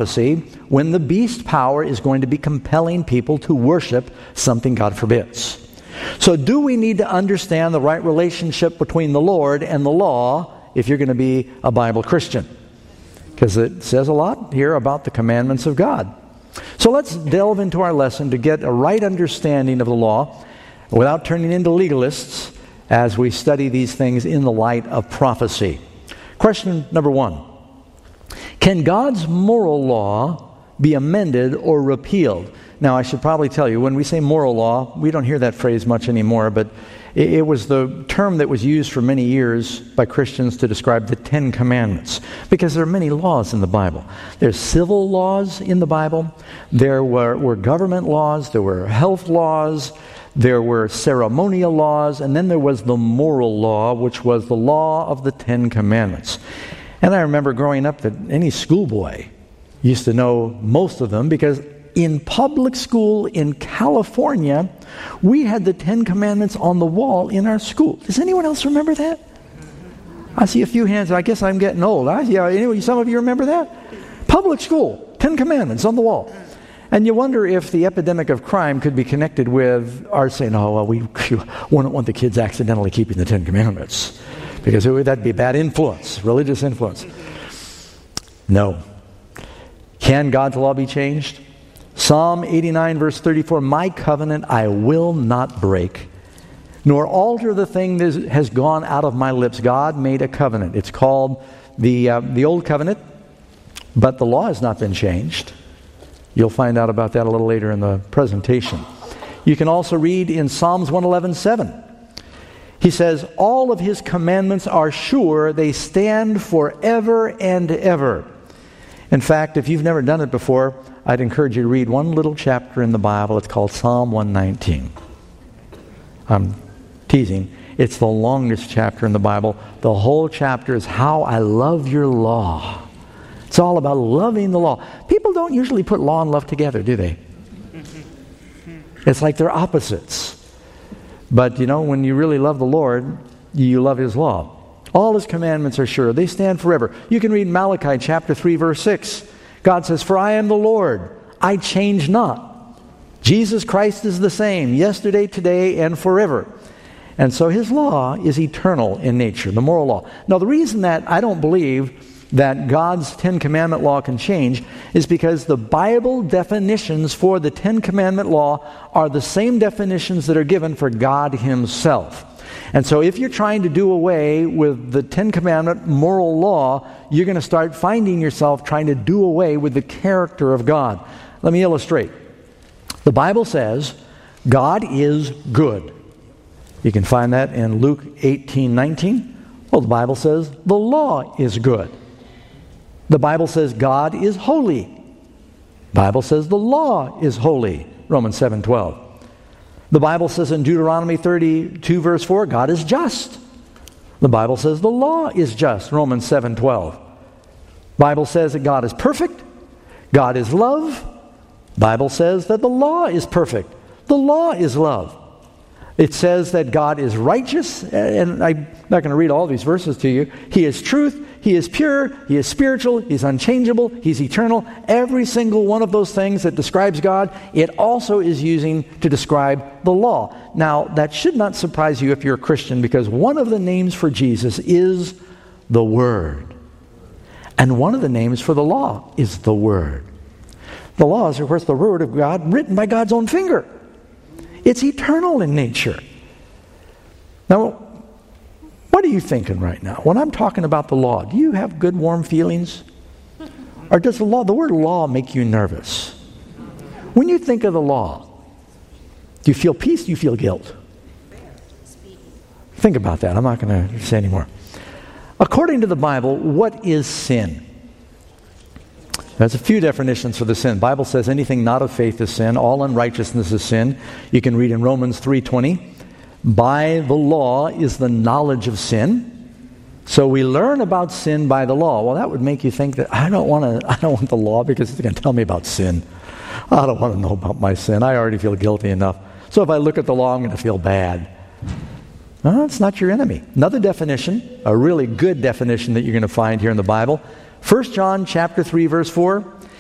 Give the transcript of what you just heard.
prophecy when the beast power is going to be compelling people to worship something God forbids. So do we need to understand the right relationship between the Lord and the law if you're going to be a Bible Christian? Because it says a lot here about the commandments of God. So let's delve into our lesson to get a right understanding of the law without turning into legalists as we study these things in the light of prophecy. Question number 1. Can God's moral law be amended or repealed? Now, I should probably tell you, when we say moral law, we don't hear that phrase much anymore, but it was the term that was used for many years by Christians to describe the Ten Commandments, because there are many laws in the Bible. There's civil laws in the Bible. There were government laws. There were health laws. There were ceremonial laws. And then there was the moral law, which was the law of the Ten Commandments. And I remember growing up that any schoolboy used to know most of them, because in public school in California, we had the Ten Commandments on the wall in our school. Does anyone else remember that? I see a few hands. I guess I'm getting old. Anyway, some of you remember that? Public school, Ten Commandments on the wall. And you wonder if the epidemic of crime could be connected with our saying, oh, well, we wouldn't want the kids accidentally keeping the Ten Commandments, because that'd be bad influence, religious influence. No. Can God's law be changed? Psalm 89 verse 34, my covenant I will not break, nor alter the thing that has gone out of my lips. God made a covenant. It's called the Old Covenant, but the law has not been changed. You'll find out about that a little later in the presentation. You can also read in Psalms 111:7. He says, all of his commandments are sure, they stand forever and ever. In fact, if you've never done it before, I'd encourage you to read one little chapter in the Bible. It's called Psalm 119. I'm teasing. It's the longest chapter in the Bible. The whole chapter is how I love your law. It's all about loving the law. People don't usually put law and love together, do they? It's like they're opposites. But, when you really love the Lord, you love His law. All His commandments are sure. They stand forever. You can read Malachi chapter 3, verse 6. God says, for I am the Lord. I change not. Jesus Christ is the same, yesterday, today, and forever. And so His law is eternal in nature, the moral law. Now, the reason that I don't believe that God's Ten Commandment law can change is because the Bible definitions for the Ten Commandment law are the same definitions that are given for God Himself. And so if you're trying to do away with the Ten Commandment moral law, you're going to start finding yourself trying to do away with the character of God. Let me illustrate. The Bible says God is good. You can find that in Luke 18:19. Well, the Bible says the law is good. The Bible says God is holy. The Bible says the law is holy. Romans 7:12. The Bible says in Deuteronomy 32 verse 4, God is just. The Bible says the law is just. Romans 7:12. The Bible says that God is perfect. God is love. The Bible says that the law is perfect. The law is love. It says that God is righteous, and I'm not going to read all these verses to you. He is truth, He is pure, He is spiritual, He's unchangeable, He's eternal. Every single one of those things that describes God, it also is using to describe the law. Now, that should not surprise you if you're a Christian, because one of the names for Jesus is the Word. And one of the names for the law is the Word. The law is, of course, the Word of God written by God's own finger. It's eternal in nature. Now, what are you thinking right now? When I'm talking about the law, do you have good, warm feelings? Or does the word law make you nervous? When you think of the law, do you feel peace? Do you feel guilt? Think about that. I'm not going to say any more. According to the Bible, what is sin? There's a few definitions for the sin. The Bible says anything not of faith is sin. All unrighteousness is sin. You can read in Romans 3:20. By the law is the knowledge of sin. So we learn about sin by the law. Well, that would make you think that I don't want the law because it's going to tell me about sin. I don't want to know about my sin. I already feel guilty enough. So if I look at the law, I'm going to feel bad. No, it's not your enemy. Another definition, a really good definition that you're going to find here in the Bible. 1 John chapter 3, verse 4.